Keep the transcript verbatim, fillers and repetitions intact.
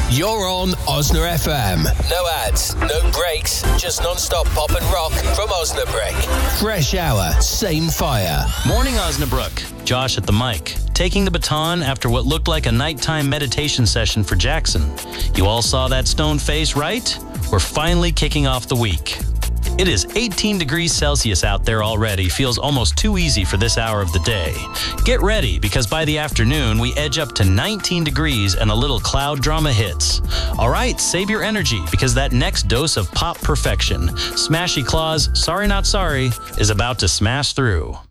You're on Osna F M. No ads, no breaks, just non-stop pop and rock from Osnabrück. Fresh hour, same fire. Morning, Osnabrück. Josh at the mic, taking the baton after what looked like a nighttime meditation session for Jackson. You all saw that stone face, right? We're finally kicking off the week. It is eighteen degrees Celsius out there already. Feels almost too easy for this hour of the day. Get ready, because by the afternoon, we edge up to nineteen degrees and a little cloud drama hits. All right, save your energy, because that next dose of pop perfection, Smashy Claus, Sorry Not Sorry, is about to smash through.